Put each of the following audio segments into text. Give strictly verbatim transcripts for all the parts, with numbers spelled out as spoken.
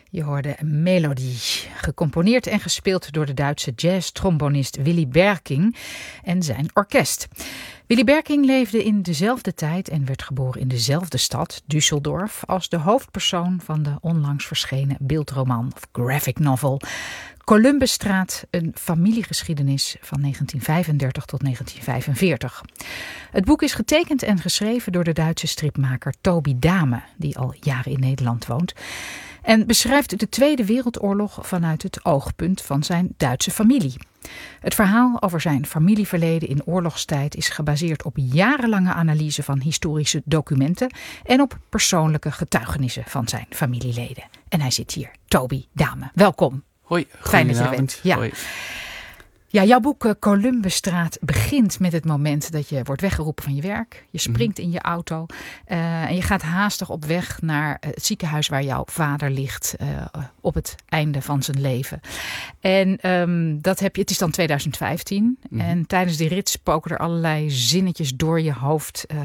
Je hoorde Melodie, gecomponeerd en gespeeld door de Duitse jazz-trombonist Willy Berking en zijn orkest. Willy Berking leefde in dezelfde tijd en werd geboren in dezelfde stad, Düsseldorf, als de hoofdpersoon van de onlangs verschenen beeldroman of graphic novel Columbusstraat, een familiegeschiedenis van negentien vijfendertig tot negentien vijfenveertig. Het boek is getekend en geschreven door de Duitse stripmaker Toby Dame, die al jaren in Nederland woont, en beschrijft de Tweede Wereldoorlog vanuit het oogpunt van zijn Duitse familie. Het verhaal over zijn familieverleden in oorlogstijd is gebaseerd op jarenlange analyse van historische documenten en op persoonlijke getuigenissen van zijn familieleden. En hij zit hier, Toby Dame. Welkom. Hoi, fijn dat je er bent. Ja. Hoi. Ja, jouw boek uh, Columbusstraat begint met het moment dat je wordt weggeroepen van je werk. Je springt mm. in je auto uh, en je gaat haastig op weg naar uh, het ziekenhuis waar jouw vader ligt uh, op het einde van zijn leven. En um, dat heb je, het is dan twintig vijftien mm. en tijdens die rit spoken er allerlei zinnetjes door je hoofd. Uh,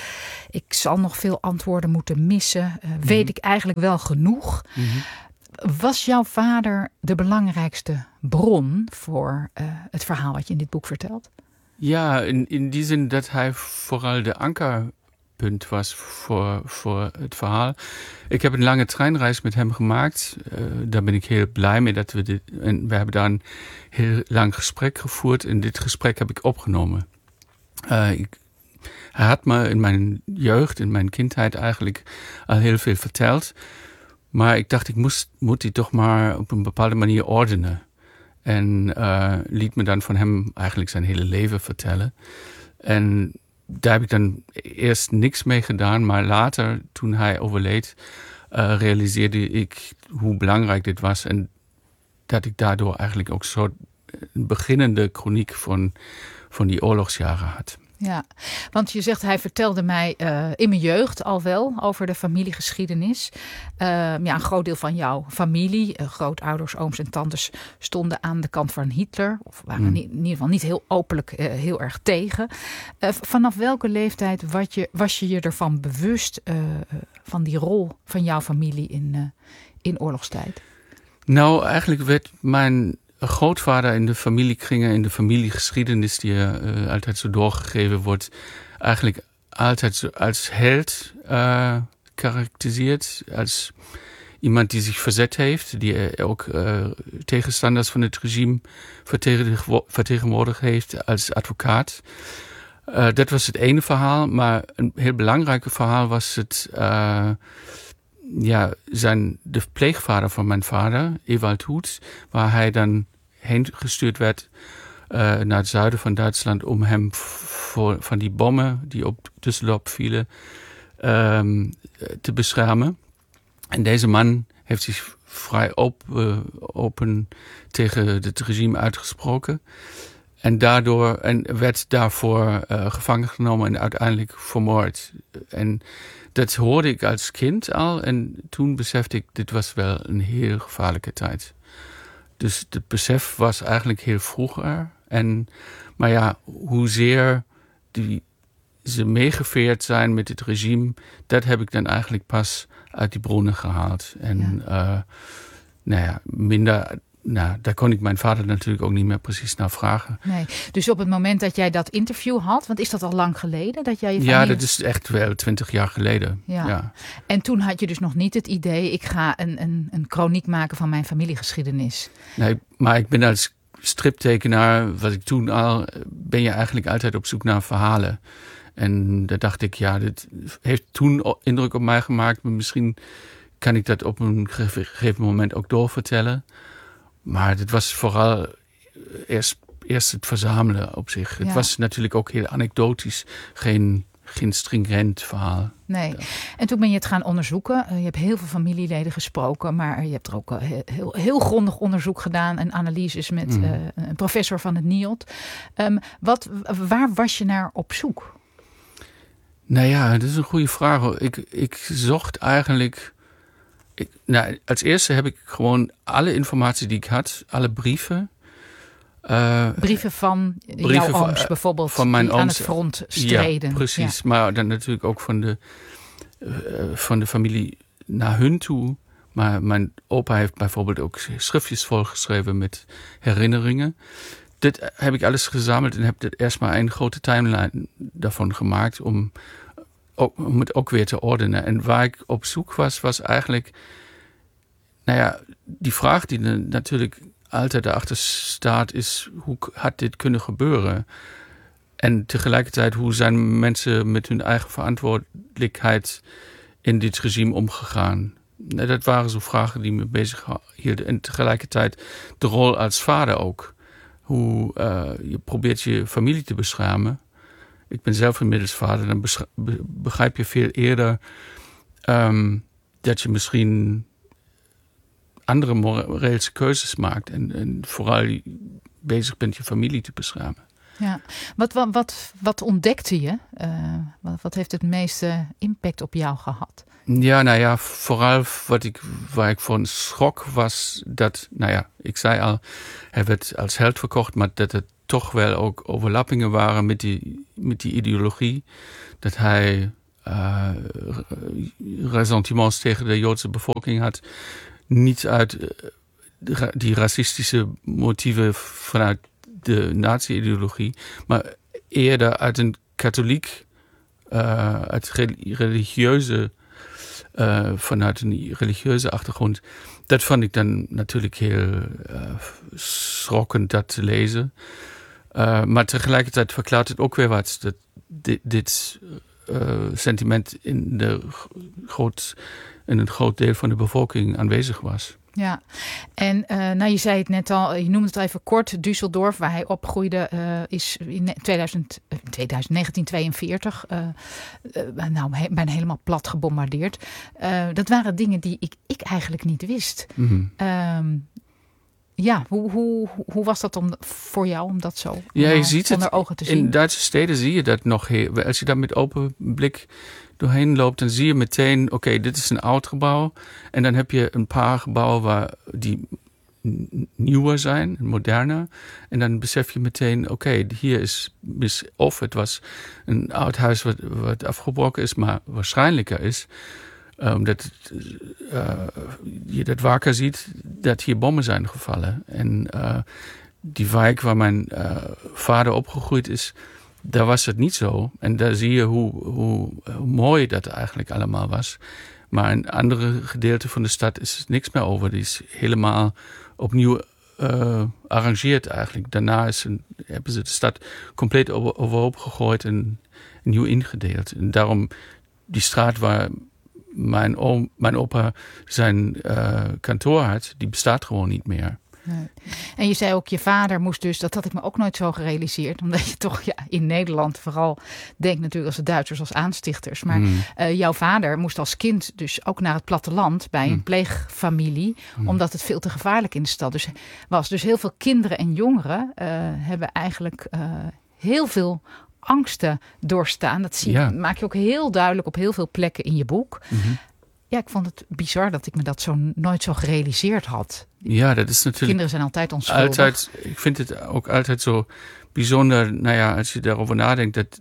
ik zal nog veel antwoorden moeten missen. Uh, mm. Weet ik eigenlijk wel genoeg? Mm-hmm. Was jouw vader de belangrijkste bron voor uh, het verhaal wat je in dit boek vertelt? Ja, in, in die zin dat hij vooral de ankerpunt was voor, voor het verhaal. Ik heb een lange treinreis met hem gemaakt. Uh, daar ben ik heel blij mee. Dat we, dit, en we hebben daar een heel lang gesprek gevoerd. En dit gesprek heb ik opgenomen. Uh, ik, hij had me in mijn jeugd, in mijn kindheid eigenlijk al heel veel verteld. Maar ik dacht, ik moest, moet die toch maar op een bepaalde manier ordenen. En uh, liet me dan van hem eigenlijk zijn hele leven vertellen. En daar heb ik dan eerst niks mee gedaan. Maar later, toen hij overleed, uh, realiseerde ik hoe belangrijk dit was. En dat ik daardoor eigenlijk ook zo een beginnende chroniek van, van die oorlogsjaren had. Ja, want je zegt, hij vertelde mij uh, in mijn jeugd al wel over de familiegeschiedenis. Uh, ja, een groot deel van jouw familie, uh, grootouders, ooms en tantes, stonden aan de kant van Hitler. Of waren mm. niet, in ieder geval niet heel openlijk uh, heel erg tegen. Uh, vanaf welke leeftijd was je, was je je ervan bewust uh, van die rol van jouw familie in, uh, in oorlogstijd? Nou, eigenlijk werd mijn grootvader in de familiekringen, in de familiegeschiedenis die uh, altijd zo doorgegeven wordt, eigenlijk altijd zo als held uh, karakteriseerd. Als iemand die zich verzet heeft, die ook uh, tegenstanders van het regime vertegenwoordigd heeft als advocaat. Uh, dat was het ene verhaal, maar een heel belangrijk verhaal was het Uh, Ja, zijn, de pleegvader van mijn vader, Ewald Hoed, waar hij dan heen gestuurd werd uh, naar het zuiden van Duitsland om hem voor, van die bommen die op Düsseldorf vielen um, te beschermen. En deze man heeft zich vrij op, uh, open tegen het regime uitgesproken. En daardoor en werd daarvoor uh, gevangen genomen en uiteindelijk vermoord. En dat hoorde ik als kind al en toen besefte ik, dit was wel een heel gevaarlijke tijd. Dus het besef was eigenlijk heel vroeger. En, maar ja, hoezeer die, ze meegeveerd zijn met het regime, dat heb ik dan eigenlijk pas uit die bronnen gehaald. En ja. Uh, nou ja, minder. Nou, daar kon ik mijn vader natuurlijk ook niet meer precies naar vragen. Nee, dus op het moment dat jij dat interview had, want is dat al lang geleden? Dat jij je familie... Ja, dat is echt wel twintig jaar geleden. Ja. Ja. En toen had je dus nog niet het idee, ik ga een, een, een kroniek maken van mijn familiegeschiedenis. Nee, maar ik ben als striptekenaar, wat ik toen al, ben je eigenlijk altijd op zoek naar verhalen. En daar dacht ik, ja, dit heeft toen indruk op mij gemaakt, maar misschien kan ik dat op een gegeven moment ook doorvertellen. Maar het was vooral eerst, eerst het verzamelen op zich. Ja. Het was natuurlijk ook heel anekdotisch, geen, geen stringent verhaal. Nee. Ja. En toen ben je het gaan onderzoeken. Je hebt heel veel familieleden gesproken, maar je hebt er ook heel, heel grondig onderzoek gedaan en analyses met mm. uh, een professor van het N I O D. Um, wat, waar was je naar op zoek? Nou ja, dat is een goede vraag. Ik, ik zocht eigenlijk. Ik, nou, als eerste heb ik gewoon alle informatie die ik had, alle brieven. Uh, brieven van brieven jouw ooms van, bijvoorbeeld, van mijn die ooms, aan het front streden. Ja, precies. Ja. Maar dan natuurlijk ook van de, uh, van de familie naar hun toe. Maar mijn opa heeft bijvoorbeeld ook schriftjes volgeschreven met herinneringen. Dit heb ik alles gezameld en heb dit eerst maar een grote timeline daarvan gemaakt om, om het ook weer te ordenen. En waar ik op zoek was, was eigenlijk, nou ja, die vraag die natuurlijk altijd daarachter staat is, hoe had dit kunnen gebeuren? En tegelijkertijd, hoe zijn mensen met hun eigen verantwoordelijkheid in dit regime omgegaan? Dat waren zo vragen die me bezig hielden. En tegelijkertijd de rol als vader ook. Hoe uh, je probeert je familie te beschermen. Ik ben zelf inmiddels vader. Dan begrijp je veel eerder um, dat je misschien andere morele keuzes maakt. En, en vooral bezig bent je familie te beschermen. Ja, wat, wat, wat, wat ontdekte je? Uh, wat, wat heeft het meeste impact op jou gehad? Ja, nou ja, vooral wat ik, waar ik van schrok was dat, nou ja, ik zei al, hij werd als held verkocht, maar dat er toch wel ook overlappingen waren met die, met die ideologie. Dat hij uh, ressentiments tegen de Joodse bevolking had. Niet uit uh, die racistische motieven vanuit de nazi-ideologie, maar eerder uit een katholiek, uh, uit religieuze, uh, vanuit een religieuze achtergrond. Dat vond ik dan natuurlijk heel uh, schokkend dat te lezen. Uh, maar tegelijkertijd verklaart het ook weer wat, dat dit, dit uh, sentiment in, de groot, in een groot deel van de bevolking aanwezig was. Ja, en uh, nou, je zei het net al, je noemde het al even kort. Düsseldorf, waar hij opgroeide, uh, is in tweeduizend, negentien tweeënveertig uh, uh, nou, he, bijna helemaal plat gebombardeerd. Uh, dat waren dingen die ik, ik eigenlijk niet wist. Mm-hmm. Um, ja, hoe, hoe, hoe was dat om, voor jou om dat zo ja, je ziet onder het, ogen te zien? In Duitse steden zie je dat nog heel, als je daar met open blik doorheen loopt, dan zie je meteen, oké, okay, dit is een oud gebouw. En dan heb je een paar gebouwen waar die nieuwer zijn, moderner. En dan besef je meteen, oké, okay, hier is, is, of het was een oud huis wat, wat afgebroken is, maar waarschijnlijker is, omdat uh, je dat vaker ziet, dat hier bommen zijn gevallen. En uh, die wijk waar mijn uh, vader opgegroeid is, daar was het niet zo. En daar zie je hoe, hoe, hoe mooi dat eigenlijk allemaal was. Maar in andere gedeelten van de stad is er niks meer over. Die is helemaal opnieuw uh, arrangeerd eigenlijk. Daarna is een, hebben ze de stad compleet over, overhoop gegooid en nieuw ingedeeld. En daarom die straat waar mijn, oom, mijn opa zijn uh, kantoor had, die bestaat gewoon niet meer. Nee. En je zei ook, je vader moest dus, dat had ik me ook nooit zo gerealiseerd, omdat je toch ja, in Nederland vooral denkt natuurlijk als de Duitsers als aanstichters. Maar mm. uh, jouw vader moest als kind dus ook naar het platteland bij een mm. pleegfamilie, mm. omdat het veel te gevaarlijk in de stad dus was. Dus heel veel kinderen en jongeren uh, hebben eigenlijk uh, heel veel angsten doorstaan. Dat zie, ja. maak je ook heel duidelijk op heel veel plekken in je boek. Mm-hmm. Ja, ik vond het bizar dat ik me dat zo nooit zo gerealiseerd had. Ja, dat is natuurlijk. Kinderen zijn altijd onschuldig. Altijd, ik vind het ook altijd zo bijzonder, nou ja, als je daarover nadenkt, dat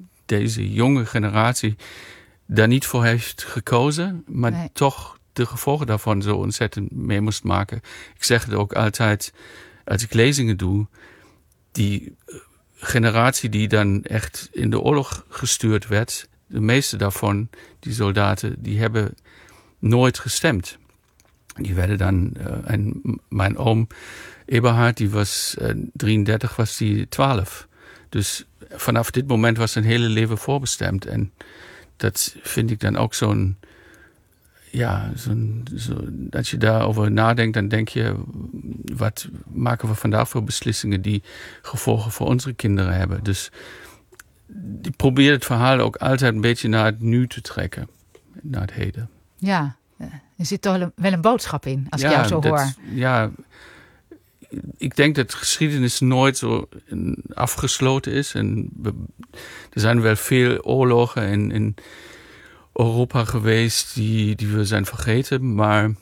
deze jonge generatie daar niet voor heeft gekozen, maar nee. toch de gevolgen daarvan zo ontzettend mee moest maken. Ik zeg het ook altijd, als ik lezingen doe, die generatie die dan echt in de oorlog gestuurd werd, de meeste daarvan, die soldaten, die hebben nooit gestemd. Die werden dan, uh, en mijn oom Eberhard, die was uh, drieëndertig, was die twaalf. Dus vanaf dit moment was zijn hele leven voorbestemd. En dat vind ik dan ook zo'n, ja, zo'n, zo, als je daarover nadenkt, dan denk je, wat maken we vandaag voor beslissingen die gevolgen voor onze kinderen hebben. Dus ik probeer het verhaal ook altijd een beetje naar het nu te trekken, naar het heden. Ja, er zit toch wel een boodschap in, als ja, ik jou zo dat, hoor. Ja, ik denk dat geschiedenis nooit zo afgesloten is. En er zijn wel veel oorlogen in, in Europa geweest die, die we zijn vergeten, maar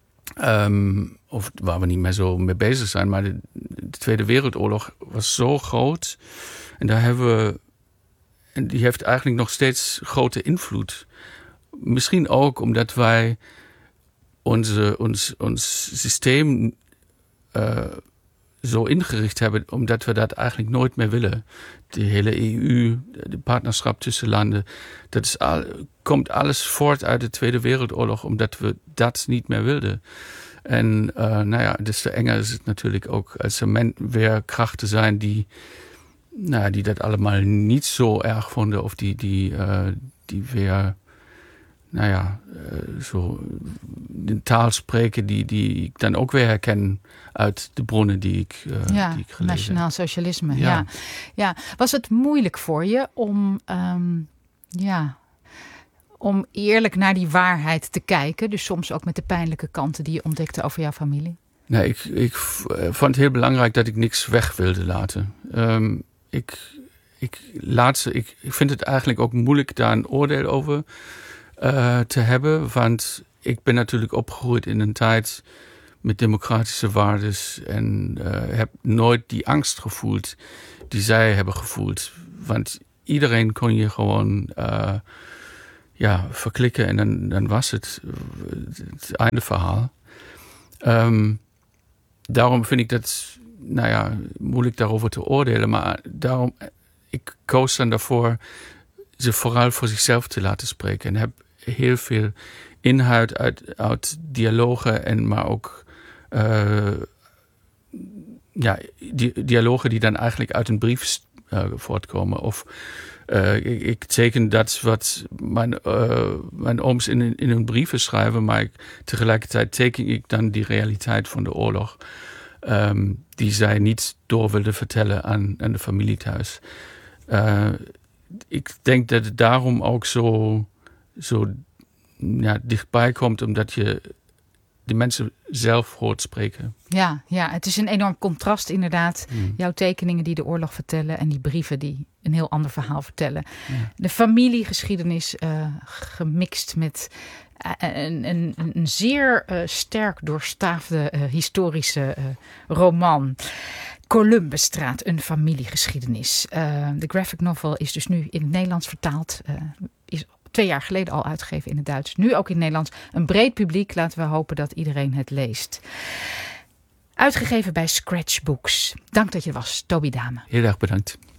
um, of waar we niet meer zo mee bezig zijn. Maar de, de Tweede Wereldoorlog was zo groot en daar hebben we, en die heeft eigenlijk nog steeds grote invloed. Misschien ook omdat wij onze, ons, ons systeem uh, zo ingericht hebben, omdat we dat eigenlijk nooit meer willen. De hele E U, de partnerschap tussen landen, dat is al, komt alles voort uit de Tweede Wereldoorlog, omdat we dat niet meer wilden. En uh, nou ja, des te enger is het natuurlijk ook als er men, weer krachten zijn die, nou, die dat allemaal niet zo erg vonden, of die, die, uh, die weer, nou ja, uh, zo de taal spreken die, die ik dan ook weer herken uit de bronnen die ik, uh, ja, die ik gelezen nationaal socialisme. Ja. Ja. Ja. Was het moeilijk voor je om, um, ja, om eerlijk naar die waarheid te kijken? Dus soms ook met de pijnlijke kanten die je ontdekte over jouw familie? Nee, ik, ik vond het heel belangrijk dat ik niks weg wilde laten. Um, ik, ik, laat ze, ik, ik vind het eigenlijk ook moeilijk daar een oordeel over uh, te hebben. Want ik ben natuurlijk opgegroeid in een tijd met democratische waardes en uh, heb nooit die angst gevoeld die zij hebben gevoeld. Want iedereen kon je gewoon uh, ja, verklikken en dan, dan was het het einde verhaal. Um, daarom vind ik dat, nou ja, moeilijk daarover te oordelen. Maar daarom, ik koos dan daarvoor ze vooral voor zichzelf te laten spreken. En heb heel veel inhoud uit, uit dialogen en maar ook uh, ja, di- dialogen die dan eigenlijk uit een brief uh, voortkomen. Of uh, ik, ik teken dat wat mijn, uh, mijn ooms in, in hun brieven schrijven, maar ik, tegelijkertijd teken ik dan die realiteit van de oorlog. Um, die zij niet door wilden vertellen aan, aan de familie thuis. Uh, ik denk dat het daarom ook zo, zo ja, dichtbij komt, omdat je de mensen zelf hoort spreken. Ja, ja, het is een enorm contrast inderdaad. Hmm. Jouw tekeningen die de oorlog vertellen en die brieven die een heel ander verhaal vertellen. Ja. De familiegeschiedenis uh, gemixt met uh, een, een, een zeer uh, sterk doorstaafde uh, historische uh, roman. Columbusstraat, een familiegeschiedenis. Uh, de graphic novel is dus nu in het Nederlands vertaald. Uh, is twee jaar geleden al uitgegeven in het Duits. Nu ook in het Nederlands. Een breed publiek. Laten we hopen dat iedereen het leest. Uitgegeven bij Scratch Books. Dank dat je er was, Toby Dame. Heel erg bedankt.